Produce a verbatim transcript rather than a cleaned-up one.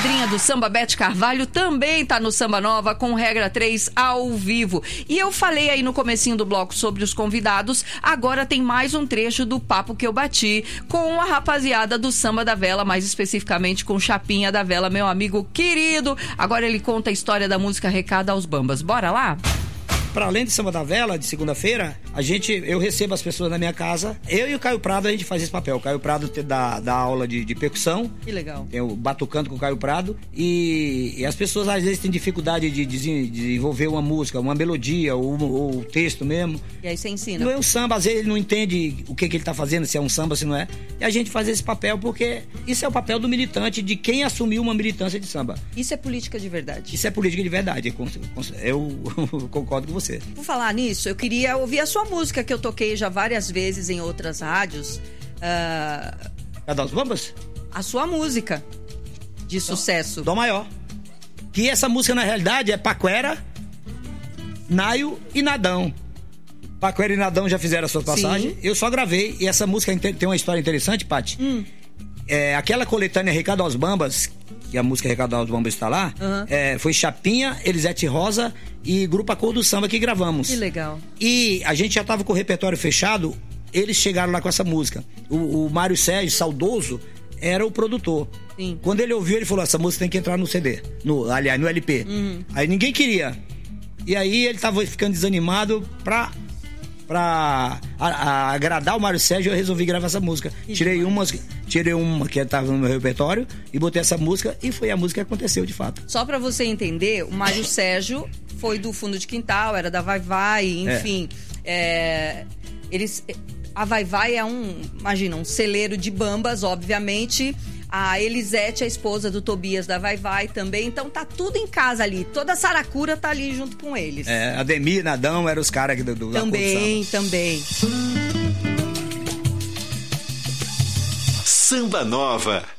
madrinha do samba, Beth Carvalho, também tá no Samba Nova com Regra três ao vivo. E eu falei aí no comecinho do bloco sobre os convidados, agora tem mais um trecho do papo que eu bati com a rapaziada do Samba da Vela, mais especificamente com Chapinha da Vela, meu amigo querido. Agora ele conta a história da música Recado aos Bambas. Bora lá? Para além de Samba da Vela, de segunda-feira, a gente, eu recebo as pessoas na minha casa. Eu e o Caio Prado, a gente faz esse papel. O Caio Prado dá, dá aula de, de percussão. Que legal. Eu batucando com o Caio Prado. E, e as pessoas, às vezes, têm dificuldade de, de, de desenvolver uma música, uma melodia, ou, ou o texto mesmo. E aí você ensina. Não é um samba, às vezes ele não entende o que, que ele está fazendo, se é um samba, se não é. E a gente faz esse papel porque isso é o papel do militante, de quem assumiu uma militância de samba. Isso é política de verdade. Isso é política de verdade. Eu, eu concordo com você. Por falar nisso, eu queria ouvir a sua música, que eu toquei já várias vezes em outras rádios. Uh... A das Bambas? A sua música de sucesso. Dó maior. Que essa música, na realidade, é Paquera, Naio e Nadão. Paquera e Nadão já fizeram a sua passagem. Sim. Eu só gravei. E essa música tem uma história interessante, Paty. Hum. É, aquela coletânea Recado aos Bambas, que a música Recado aos Bambas está lá, uhum. é, foi Chapinha, Elisete Rosa e Grupo A Cor do Samba que gravamos. Que legal. E a gente já estava com o repertório fechado, eles chegaram lá com essa música. O, o Mário Sérgio, saudoso, era o produtor. Sim. Quando ele ouviu, ele falou, essa música tem que entrar no C D, no, aliás, no L P. Uhum. Aí ninguém queria. E aí ele estava ficando desanimado pra... Pra a, a, agradar o Mário Sérgio, eu resolvi gravar essa música. Tirei umas, tirei uma que estava no meu repertório e botei essa música e foi a música que aconteceu de fato. Só pra você entender, o Mário Sérgio foi do Fundo de Quintal, era da Vai Vai, enfim. É. É, eles, a Vai Vai é um, imagina, um celeiro de bambas, obviamente. A Elisete, a esposa do Tobias da Vai Vai também. Então tá tudo em casa ali. Toda a Saracura tá ali junto com eles. É, Ademir, Nadão, eram os caras do, do Também, também. Samba Nova.